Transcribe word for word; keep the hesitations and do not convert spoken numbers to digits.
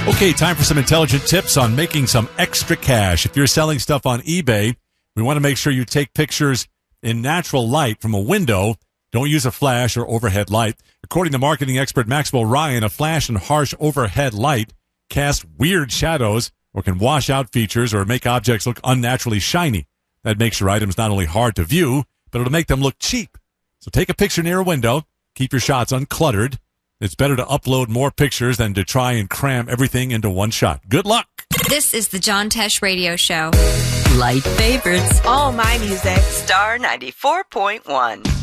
Okay, time for some intelligent tips on making some extra cash. If you're selling stuff on eBay, we want to make sure you take pictures in natural light from a window. Don't use a flash or overhead light. According to marketing expert Maxwell Ryan, a flash and harsh overhead light cast weird shadows or can wash out features or make objects look unnaturally shiny. That makes your items not only hard to view, but it'll make them look cheap. So take a picture near a window. Keep your shots uncluttered. It's better to upload more pictures than to try and cram everything into one shot. Good luck. This is the John Tesh Radio Show. Light favorites. All my music. Star ninety-four point one.